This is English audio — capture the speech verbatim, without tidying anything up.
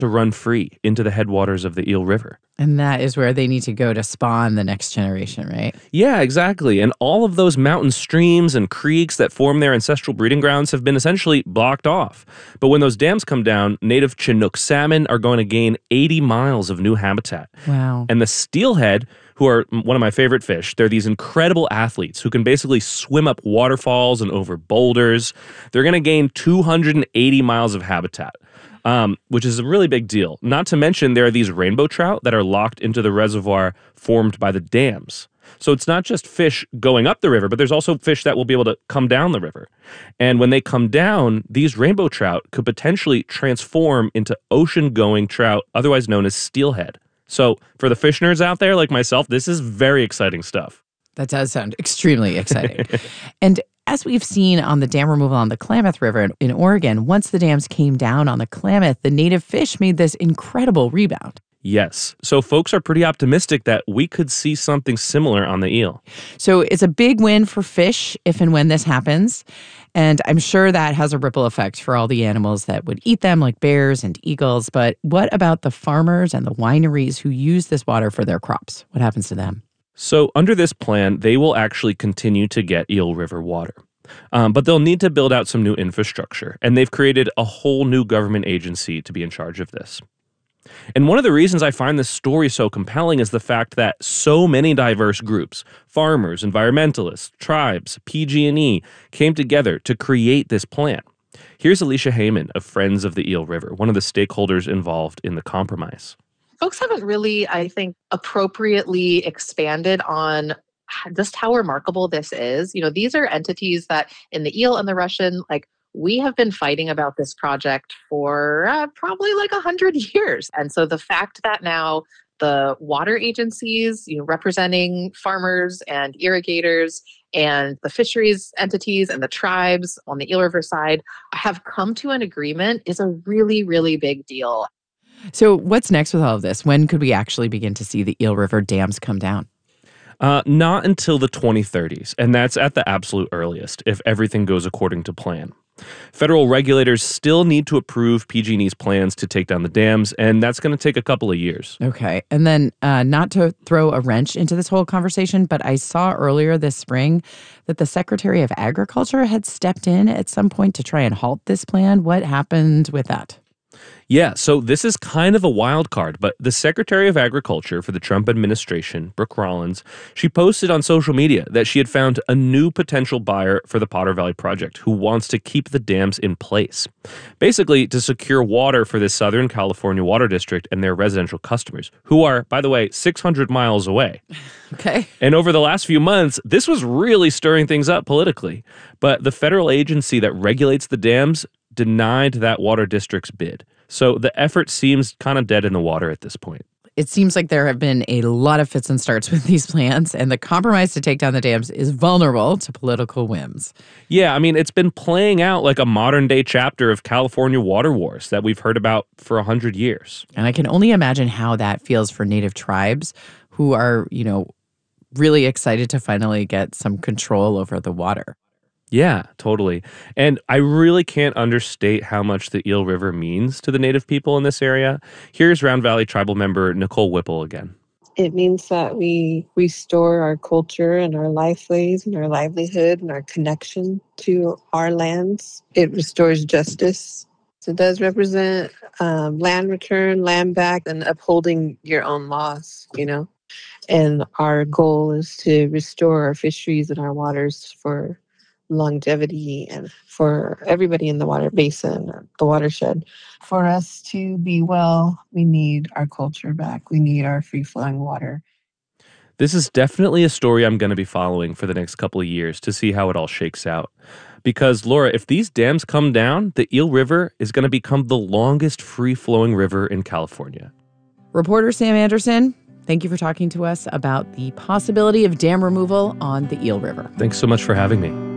to run free into the headwaters of the Eel River. And that is where they need to go to spawn the next generation, right? Yeah, exactly. And all of those mountain streams and creeks that form their ancestral breeding grounds have been essentially blocked off. But when those dams come down, native Chinook salmon are going to gain eighty miles of new habitat. Wow. And the steelhead, who are one of my favorite fish, they're these incredible athletes who can basically swim up waterfalls and over boulders. They're going to gain two hundred eighty miles of habitat. Um, which is a really big deal. Not to mention there are these rainbow trout that are locked into the reservoir formed by the dams. So it's not just fish going up the river, but there's also fish that will be able to come down the river. And when they come down, these rainbow trout could potentially transform into ocean-going trout, otherwise known as steelhead. So for the fish nerds out there like myself, this is very exciting stuff. That does sound extremely exciting. And as we've seen on the dam removal on the Klamath River in, in Oregon, once the dams came down on the Klamath, the native fish made this incredible rebound. Yes. So folks are pretty optimistic that we could see something similar on the eel. So it's a big win for fish if and when this happens. And I'm sure that has a ripple effect for all the animals that would eat them, like bears and eagles. But what about the farmers and the wineries who use this water for their crops? What happens to them? So under this plan, they will actually continue to get Eel River water. Um, but they'll need to build out some new infrastructure, and they've created a whole new government agency to be in charge of this. And one of the reasons I find this story so compelling is the fact that so many diverse groups, farmers, environmentalists, tribes, P G and E, came together to create this plan. Here's Alicia Heyman of Friends of the Eel River, one of the stakeholders involved in the compromise. Folks haven't really, I think, appropriately expanded on just how remarkable this is. You know, these are entities that in the eel and the Russian, like, we have been fighting about this project for uh, probably like a hundred years. And so the fact that now the water agencies, you know, representing farmers and irrigators and the fisheries entities and the tribes on the Eel River side have come to an agreement is a really, really big deal. So what's next with all of this? When could we actually begin to see the Eel River dams come down? Uh, not until the twenty thirties, and that's at the absolute earliest, if everything goes according to plan. Federal regulators still need to approve P G and E's plans to take down the dams, and that's going to take a couple of years. Okay. And then uh, not to throw a wrench into this whole conversation, but I saw earlier this spring that the Secretary of Agriculture had stepped in at some point to try and halt this plan. What happened with that? Yeah, so this is kind of a wild card, but the Secretary of Agriculture for the Trump administration, Brooke Rollins, she posted on social media that she had found a new potential buyer for the Potter Valley project who wants to keep the dams in place. Basically, to secure water for the Southern California Water District and their residential customers, who are, by the way, six hundred miles away. Okay. And over the last few months, this was really stirring things up politically. But the federal agency that regulates the dams denied that water district's bid. So the effort seems kind of dead in the water at this point. It seems like there have been a lot of fits and starts with these plans, and the compromise to take down the dams is vulnerable to political whims. Yeah, I mean, it's been playing out like a modern-day chapter of California water wars that we've heard about for one hundred years. And I can only imagine how that feels for native tribes who are, you know, really excited to finally get some control over the water. Yeah, totally. And I really can't understate how much the Eel River means to the native people in this area. Here's Round Valley tribal member Nicole Whipple again. It means that we restore our culture and our lifeways and our livelihood and our connection to our lands. It restores justice. So it does represent um, land return, land back, and upholding your own laws, you know. And our goal is to restore our fisheries and our waters for longevity and for everybody in the water basin, or the watershed. For us to be well, we need our culture back. We need our free-flowing water. This is definitely a story I'm going to be following for the next couple of years to see how it all shakes out. Because, Laura, if these dams come down, the Eel River is going to become the longest free-flowing river in California. Reporter Sam Anderson, thank you for talking to us about the possibility of dam removal on the Eel River. Thanks so much for having me.